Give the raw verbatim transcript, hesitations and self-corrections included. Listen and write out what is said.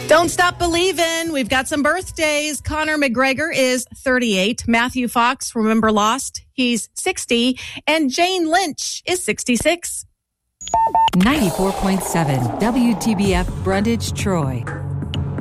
Don't stop believing. We've got some birthdays. Conor McGregor is thirty-eight. Matthew Fox, remember Lost? He's sixty. And Jane Lynch is sixty-six. ninety-four point seven W T B F Brundage, Troy.